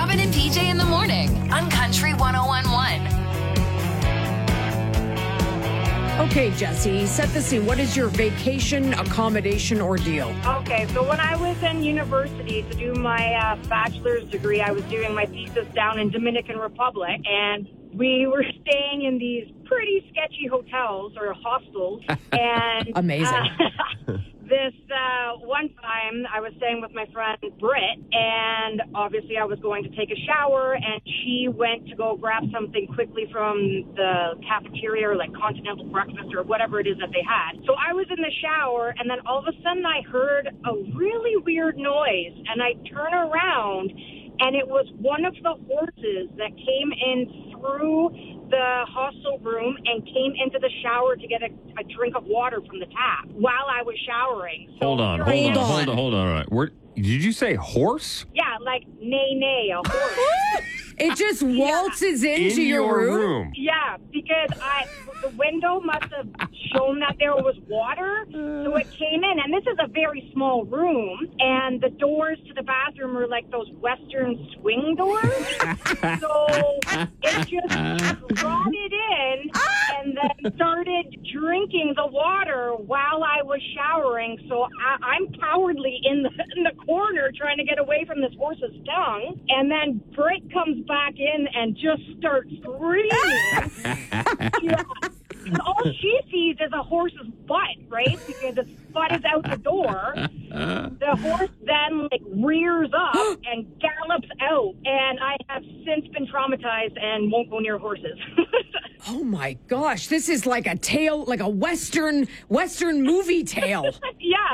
Robin and PJ in the morning on Country 101.1. Okay, Jesse, set the scene. What is your vacation accommodation ordeal? Okay, so when I was in university to do my bachelor's degree, I was doing my thesis down in Dominican Republic, and we were staying in these pretty sketchy hotels or hostels. And Amazing. This one time, I was staying with my friend Britt, and obviously I was going to take a shower, and she went to go grab something quickly from the cafeteria or like continental breakfast or whatever it is that they had. So I was in the shower, and then all of a sudden I heard a really weird noise, and I turn around, and it was one of the horses that came in through the hostel room and came into the shower to get a drink of water from the tap while I was showering. So Hold on. All right. Did you say horse? Yeah, like nay, a horse. It just waltzes into In your room? Yeah, because the window must have shown that there was water, so it came in. And this is a very small room, and the doors to the bathroom are like those Western swing doors. So it just trotted in and then started drinking the water while I was showering. So I'm cowardly in the corner trying to get away from this horse's tongue. And then Britt comes back in and just starts screaming. Yeah. And all she sees is a horse's butt, right? Because its butt is out the door. The horse then rears up and gallops out. And I have since been traumatized and won't go near horses. Oh my gosh, this is like a tale, like a Western movie tale. Yeah.